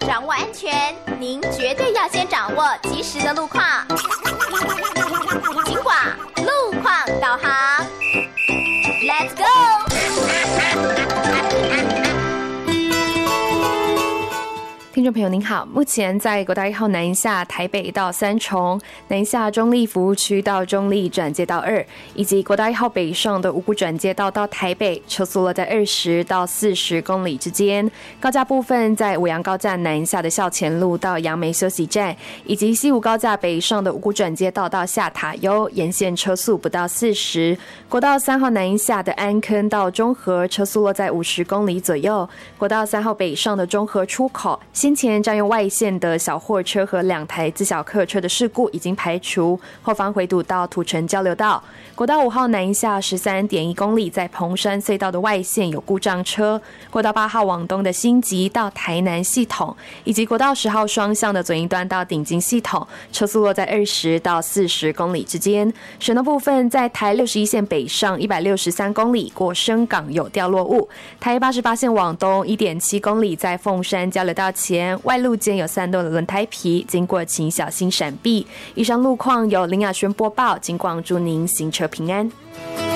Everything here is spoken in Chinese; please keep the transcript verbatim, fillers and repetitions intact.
掌握安全，您绝对要先掌握及时的路况。警广路况导航 ，Let's go！ 听众朋友您好，目前在国道一号南下台北到三重、南下中立服务区到中立转接道二，以及国道一号北上的五股转接道到台北，车速落在二十到四十公里之间。高架部分在五杨高架南下的校前路到杨梅休息站，以及西武高架北上的五股转接道到下塔悠，沿线车速不到四十。国道三号南下的安坑到中和，车速落在五十公里左右。国道三号北上的中和出口，先前占用外线的小货车和两台自小客车的事故已经排除，后方回堵到土城交流道。国道五号南下 十三点一公里，在蓬山隧道的外线有故障车。国道八号往东的新集到台南系统，以及国道十号双向的左营端到顶金系统，车速落在二十到四十公里之间。省道部分在台六十一线北上一百六十三公里，过深港有掉落物。台八十八线往东 一点七公里，在凤山交流道前外路间有散动的轮胎皮，经过请小心闪避。以上路况由林雅轩播报，警广祝您行车平安。